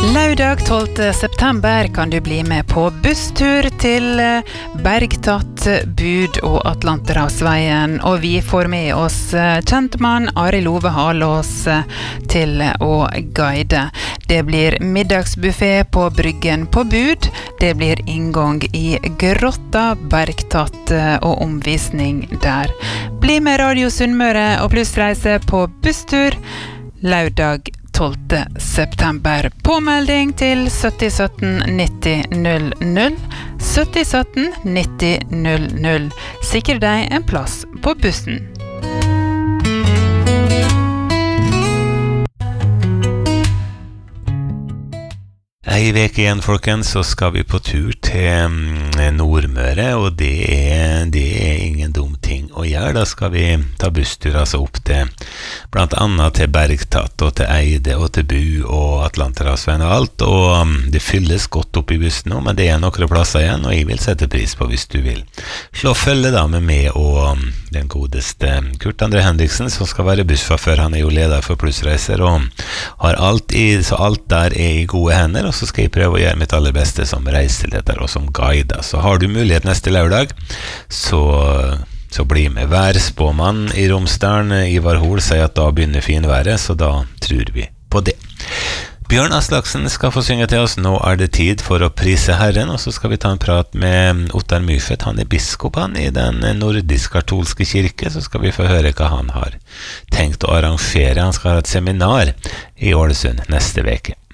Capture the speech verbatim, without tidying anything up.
Lørdag tolvte september kan du bli med på busstur til Bergtatt, Bud og Atlanterhavsveien, og vi får med oss kjentmann Arild Ove Halås til å guide. Det blir middagsbuffet på Bryggen på Bud, det blir inngang i Grotta, Bergtatt og omvisning der. Bli med Radio Sunnmøre og plussreise på busstur lørdag tolvte september. Påmelding til sytti sytten nitti null null. sytti sytten nitti null null. Sikre deg en plass på bussen. Ei veke igjen, folkens, så skal vi på tur til Nordmøre, og det er, det er ingen dum ting å gjøre. Da skal vi ta busstur altså opp til, blant annet til Bergtatt, og til Eide, og til Bu, og Atlanterhavsveien og alt, og det fylles godt opp i bussen nå, men det er noen plasser igjen, og jeg vil sette pris på hvis du vil. Slå følge da med meg og den godeste Kurt André Henriksen, som skal være bussfører. Han er jo leder for Plussreiser, og har alt i, så alt der er i gode hender, og så skal jeg prøve å gjøre mitt aller beste som reiseleder og som guide. Så har du mulighet neste lørdag, så, så bli med. Værspåmann i Romsdalen, Ivar Hol, sier at da begynner finværet, så da tror vi på det. Bjørn Aslaksen skal få synge til oss. Nå er det tid for å prise Herren, og så skal vi ta en prat med Ottar Myfet. Han er biskop han i den nordisk-katolske kirke, så skal vi få høre hva han har tenkt å arrangere. Han skal ha et seminar i Ålesund neste veke.